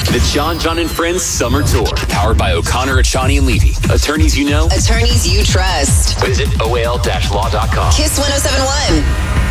The John and Friends Summer Tour. Powered by O'Connor, Achani, and Levy. Attorneys you know. Attorneys you trust. Visit OAL-law.com. Kiss 107.1.